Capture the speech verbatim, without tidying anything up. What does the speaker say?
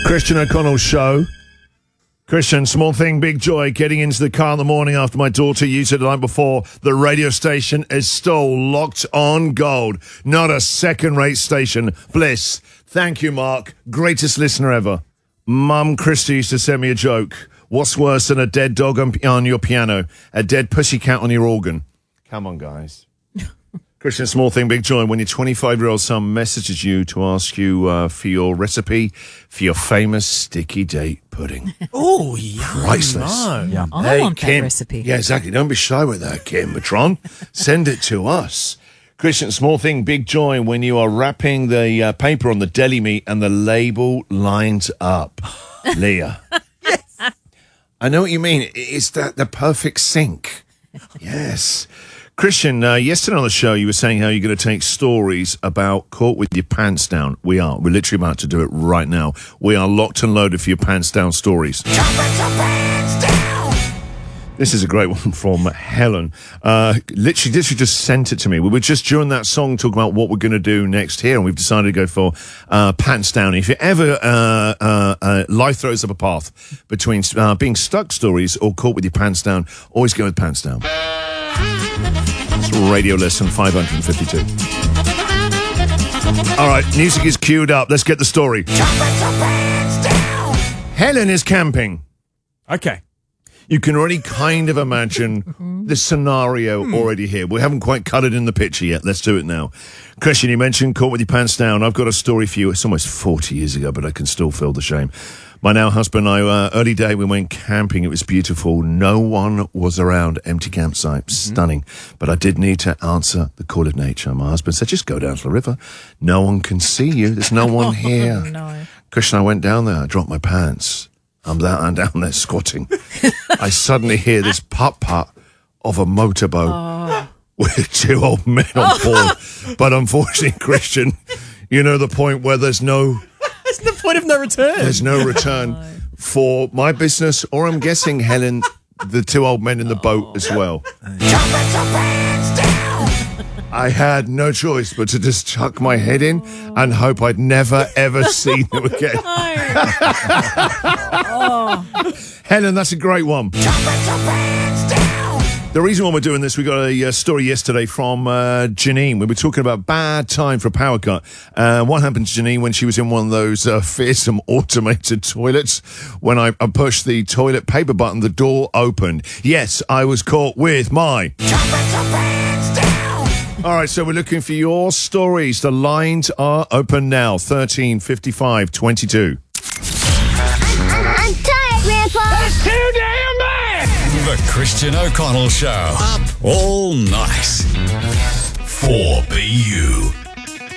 Christian O'Connell Show. Christian, small thing, big joy. Getting into the car in the morning after my daughter used it the night before. The radio station is still locked on gold. Not a second-rate station. Bliss. Thank you, Mark. Greatest listener ever. Mum Christy used to send me a joke. What's worse than a dead dog on, on your piano? A dead pussycat on your organ. Come on, guys. Christian, small thing, big joy. When your twenty-five-year-old son messages you to ask you uh, for your recipe for your famous sticky date pudding. Oh, yeah. Priceless. No. Yeah. I Hey, want that Kim. recipe. Yeah, exactly. Don't be shy with that, Kim Matron. Send it to us. Christian, small thing, big joy when you are wrapping the uh, paper on the deli meat and the label lines up. Leah. Yes. I know what you mean. It's that the perfect sync. Yes. Christian, uh, yesterday on the show, you were saying how you're going to take stories about caught with your pants down. We are. We're literally about to do it right now. We are locked and loaded for your pants down stories. This is a great one from Helen. Uh, literally, literally just sent it to me. We were just during that song talking about what we're going to do next here, and we've decided to go for uh, pants down. If you ever uh, uh, uh, life throws up a path between uh, being stuck stories or caught with your pants down, always go with pants down. It's radio lesson five hundred fifty-two. All right, music is queued up. Let's get the story. Helen is camping. Okay. You can already kind of imagine the scenario already here. We haven't quite cut it in the picture yet. Let's do it now. Christian, you mentioned caught with your pants down. I've got a story for you. It's almost forty years ago, but I can still feel the shame. My now husband and I, uh, early day, we went camping. It was beautiful. No one was around. Empty campsite. Stunning. But I did need to answer the call of nature. My husband said, just go down to the river. No one can see you. There's no one here. Oh, no. Christian, I went down there. I dropped my pants. I'm down, I'm down there squatting. I suddenly hear this putt-putt of a motorboat Oh. with two old men on board. But unfortunately, Christian, you know the point where there's no... That's the point of no return. There's no return for my business, or I'm guessing, Helen, the two old men in the boat as well. I had no choice but to just chuck my head in and hope I'd never, ever see them again. Helen, that's a great one. The reason why we're doing this, we got a uh, story yesterday from uh, Janine. We were talking about bad time for a power cut. Uh, what happened to Janine when she was in one of those uh, fearsome automated toilets? When I, I pushed the toilet paper button, the door opened. Yes, I was caught with my... All right, so we're looking for your stories. The lines are open now. thirteen fifty-five twenty-two. I'm tired, Grandpa. That's too damn bad! The Christian O'Connell Show. Up all night.